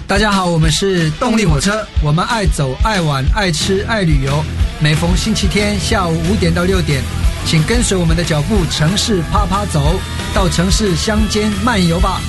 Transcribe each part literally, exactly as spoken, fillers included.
大家好，我们是动力火车，我们爱走爱玩爱吃爱旅游，每逢星期天下午五点到六点，请跟随我们的脚步，城市啪啪走，到城市乡间漫游吧。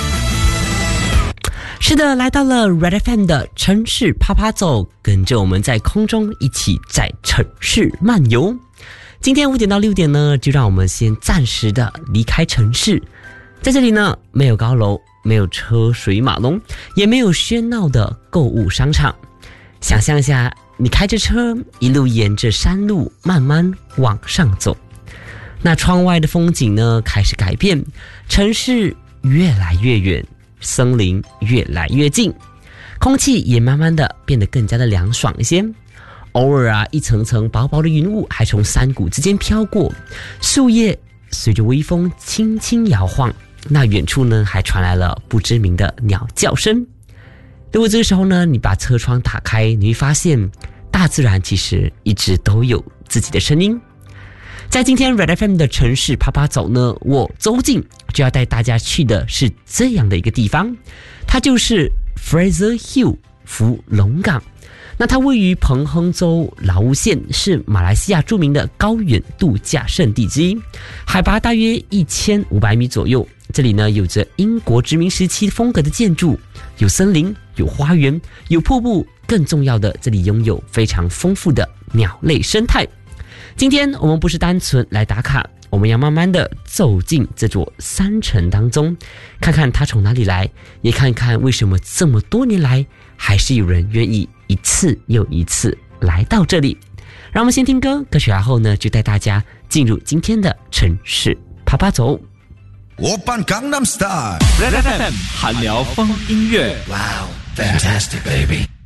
是的，来到了 Red F M 的城市啪啪走，跟着我们在空中一起在城市漫游。今天五点到六点呢，就让我们先暂时的离开城市。在这里呢，没有高楼，没有车水马龙，也没有喧闹的购物商场。想象一下，你开着车一路沿着山路慢慢往上走，那窗外的风景呢开始改变，城市越来越远，森林越来越近，空气也慢慢的变得更加的凉爽一些。偶尔啊，一层层薄薄的云雾还从山谷之间飘过，树叶随着微风轻轻摇晃，那远处呢还传来了不知名的鸟叫声。如果这个时候呢，你把车窗打开，你会发现大自然其实一直都有自己的声音。在今天 Red F M 的城市啪啪走呢，我周进就要带大家去的是这样的一个地方，它就是 Fraser Hill 福隆港。那它位于彭亨州劳务县，是马来西亚著名的高原度假胜地之一，海拔大约一千五百米左右。这里呢有着英国殖民时期风格的建筑，有森林，有花园，有瀑布，更重要的，这里拥有非常丰富的鸟类生态。今天我们不是单纯来打卡，我们要慢慢的走进这座山城当中，看看它从哪里来，也看看为什么这么多年来还是有人愿意一次又一次来到这里。让我们先听歌，歌曲然后呢，就带大家进入今天的城市啪啪走。 오빤 강남스타일 Red F M 韩聊风音乐。 Wow, fantastic baby